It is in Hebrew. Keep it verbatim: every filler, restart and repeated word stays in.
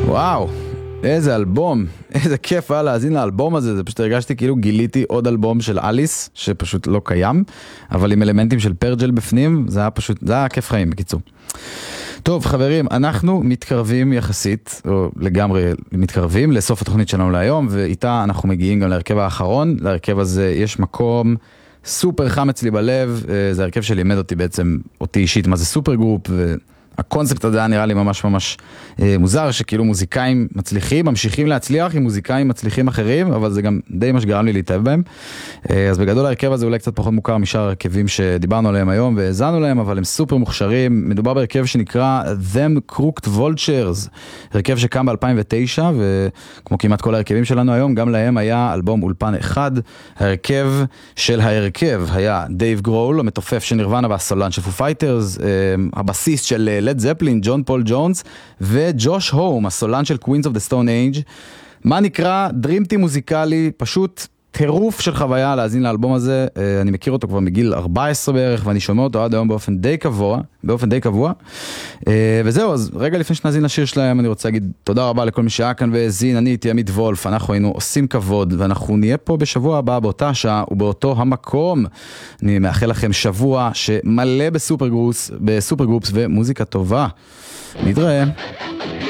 וואו, איזה אלבום, איזה כיף היה להאזין לאלבום הזה, זה פשוט הרגשתי כאילו גיליתי עוד אלבום של אליס, שפשוט לא קיים, אבל עם אלמנטים של פרג'ל בפנים, זה היה פשוט, זה היה כיף חיים בקיצור. טוב חברים, אנחנו מתקרבים יחסית, או לגמרי מתקרבים לסוף התוכנית שלנו להיום, ואיתה אנחנו מגיעים גם להרכב האחרון, להרכב הזה יש מקום סופר חם אצלי בלב, זה הרכב שלימד אותי בעצם, אותי אישית, מה זה סופר גרופ, והקונספט הזה נראה לי ממש ממש אה, מוזר, שכאילו מוזיקאים מצליחים, ממשיכים להצליח עם מוזיקאים מצליחים אחרים, אבל זה גם די מה שגרם לי להתאהב בהם. אה, אז בגדול ההרכב הזה אולי קצת פחות מוכר משאר הרכבים שדיברנו עליהם היום, והזנו להם, אבל הם סופר מוכשרים. מדובר בהרכב שנקרא Them Crooked Vultures, הרכב שקם ב-אלפיים ותשע, וכמו כמעט כל ההרכבים שלנו היום, גם להם היה אלבום אולפן אחד. ההרכב של ההרכב היה דייב גרול, המתופף של נירוונה והסולן של פו פייטרס, אה, הבסיסט של לד זפלין, ג'ון פול ג'ונס, וג'וש הום, הסולן של Queens of the Stone Age. מה נקרא דרימטי מוזיקלי, פשוט טירוף של חוויה להאזין לאלבום הזה. אני מכיר אותו כבר מגיל ארבע עשרה בערך, ואני שומע אותו עד היום באופן די קבוע, באופן די קבוע. וזהו, אז רגע לפני שנאזין לשיר שלהם, אני רוצה להגיד תודה רבה לכל מי שהיה כאן והאזין. אני הייתי עמית וולף, אנחנו היינו עושים כבוד, ואנחנו נהיה פה בשבוע הבא באותה שעה ובאותו המקום. אני מאחל לכם שבוע שמלא בסופר גרופס, בסופר גרופס ומוזיקה טובה. נתראה.